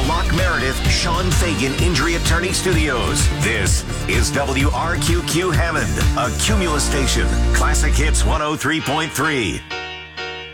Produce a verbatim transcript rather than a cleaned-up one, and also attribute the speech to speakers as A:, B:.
A: Locke Meredith, Sean Fagan Injury Attorney Studios. This is W R Q Q Hammond, a Cumulus station. Classic Hits one oh three point three.